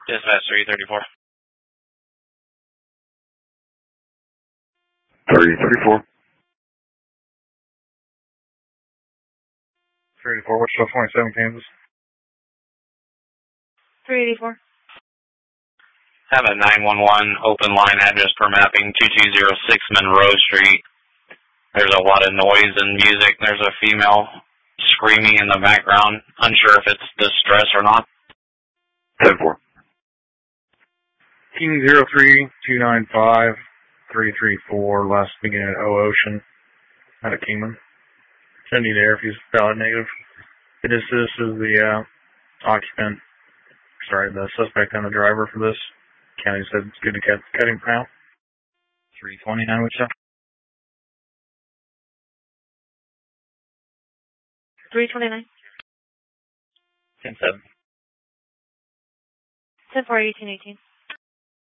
Dispatch 334. 334. 384, Wichita 27, Kansas. 384. Have a 911 open line address per mapping 2206 Monroe Street. There's a lot of noise and music. There's a female screaming in the background. Unsure if it's distress or not. 10-4. King 03-295-334, last beginning at O Ocean, out of Kingman. Send you there if he's valid negative. This is the occupant, the suspect and the driver for this. County said it's good to cut him now. 329, Wichita. 329. 10-7. 10-4, 1818.